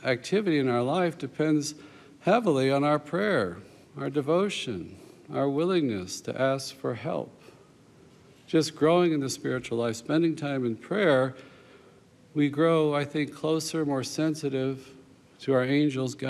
activity in our life depends heavily on our prayer, our devotion, our willingness to ask for help. Just growing in the spiritual life, spending time in prayer, we grow, I think, closer, more sensitive to our angels' guidance.